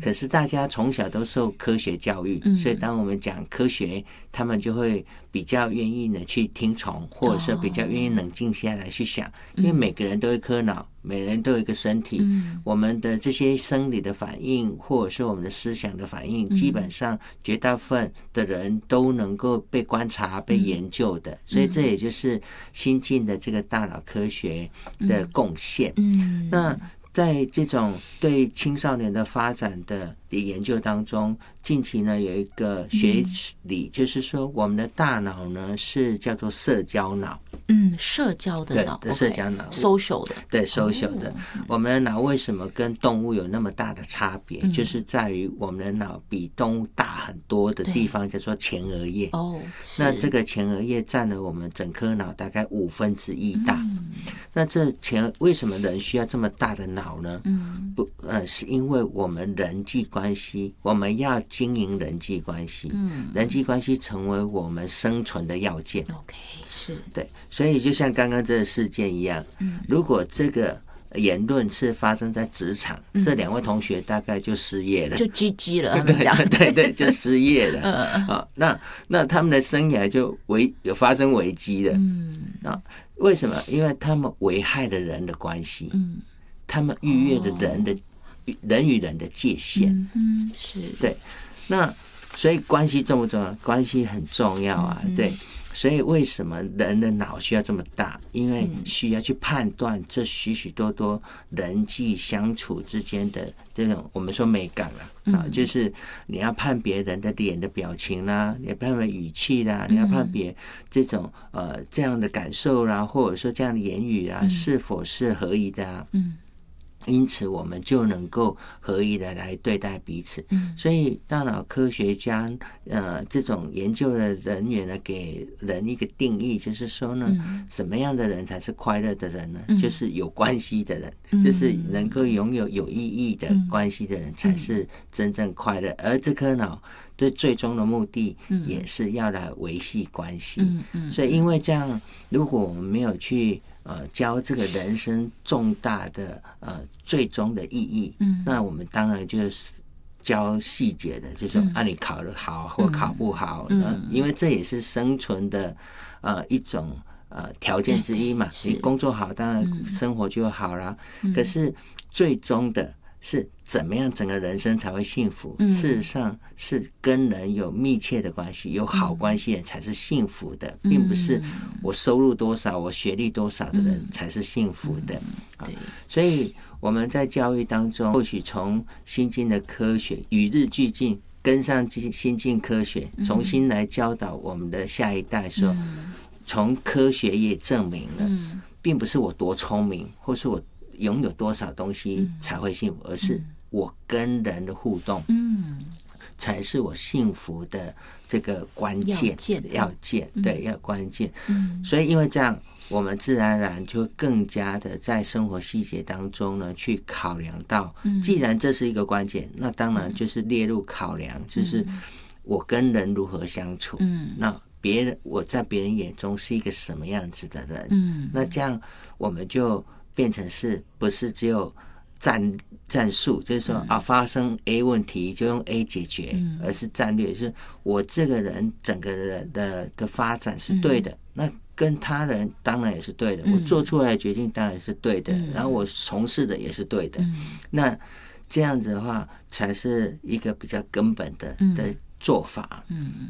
可是大家从小都受科学教育，所以当我们讲科学，他们就会比较愿意呢去听从，或者是比较愿意冷静下来去想，因为每个人都有一颗脑，每个人都有一个身体，我们的这些生理的反应，或者是我们的思想的反应，基本上绝大部分的人都能够被观察、被研究的，所以这也就是新进的这个大脑科学的贡献。那在这种对青少年的发展的研究当中，近期呢有一个学理，就是说我们的大脑呢是叫做社交脑， 社交的脑， 对，社交脑 ，social 的， 对 social 的。我们的脑为什么跟动物有那么大的差别？就是在于我们的脑比动物大很多的地方叫做前额叶。那这个前额叶占了我们整颗脑大概1/5大。那这为什么人需要这么大的脑呢？是因为我们人际关系，我们要经营人际关系，人际关系成为我们生存的要件。 OK， 是对，所以就像刚刚这个事件一样，如果这个言论是发生在职场，这2位同学大概就失业了， 就 GG 了，他们讲， 对，就失业了。那他们的生涯就有发生危机了。为什么？因为他们危害了人的关系，他们逾越了人与人的界限。 是， 对。那所以关系重不重要？关系很重要啊，对。所以为什么人的脑需要这么大？因为需要去判断这许许多多人际相处之间的这种我们说美感就是你要判别人的脸的表情啦，你要判别语气啦，你要判别这种这样的感受啦，或者说这样的言语啦，是否是合宜的啊？因此我们就能够合宜的来对待彼此。所以大脑科学家这种研究的人员呢，给人一个定义，就是说呢，什么样的人才是快乐的人呢？就是有关系的人，就是能够拥有有意义的关系的人才是真正快乐。而这颗脑对最终的目的也是要来维系关系。所以因为这样，如果我们没有去教这个人生重大的最终的意义，那我们当然就是教细节的，就是说你考得好或考不好，因为这也是生存的一种条件之一嘛。你工作好，当然生活就好啦。可是最终的是怎么样整个人生才会幸福？事实上是跟人有密切的关系，有好关系的人才是幸福的，并不是我收入多少、我学历多少的人才是幸福的。所以我们在教育当中，或许从新进的科学与日俱进，跟上新进科学，重新来教导我们的下一代说，从科学也证明了，并不是我多聪明，或是我拥有多少东西才会幸福，而是我跟人的互动，才是我幸福的这个关键要件，对，要关键。所以因为这样，我们自然而然就更加的在生活细节当中呢，去考量到，既然这是一个关键，那当然就是列入考量，就是我跟人如何相处，那我在别人眼中是一个什么样子的人，那这样我们就变成是不是只有战术，就是说发生 A 问题就用 A 解决，而是战略，就是我这个人整个人的发展是对的，那跟他人当然也是对的，我做出来的决定当然是对的，然后我从事的也是对的，那这样子的话才是一个比较根本的做法。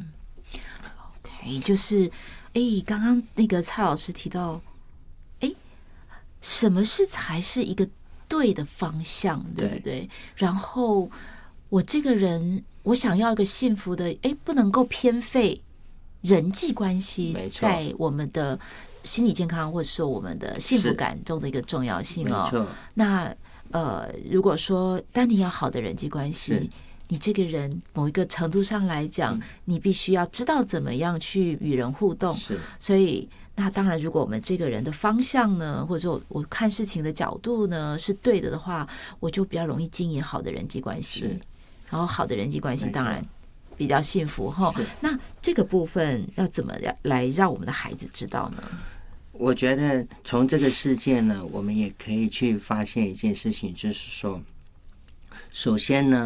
OK， 就是刚刚那个蔡老师提到，什么才是一个对的方向，对不对？然后我这个人，我想要一个幸福的，不能够偏废人际关系在我们的心理健康或者说我们的幸福感中的一个重要性哦。那如果说当你要好的人际关系，你这个人某一个程度上来讲，你必须要知道怎么样去与人互动。所以那当然，如果我们这个人的方向呢，或者说我看事情的角度呢是对的话，我就比较容易经营好的人际关系。然后好的人际关系当然比较幸福哈。那这个部分要怎么来让我们的孩子知道呢？ 我觉得从这个事件呢，我们也可以去发现一件事情，就是说，首先呢，